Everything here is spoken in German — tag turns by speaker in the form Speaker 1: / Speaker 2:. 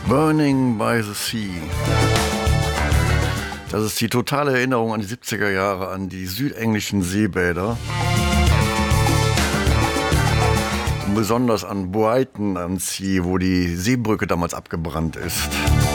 Speaker 1: Burning by the Sea. Das ist die totale Erinnerung an die 70er Jahre, an die südenglischen Seebäder. Und besonders an Brighton am Sea, wo die Seebrücke damals abgebrannt ist.